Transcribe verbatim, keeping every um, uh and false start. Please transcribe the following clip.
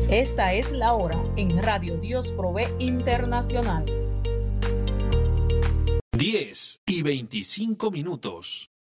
Esta es la hora en Radio Dios Provee Internacional. diez y veinticinco minutos.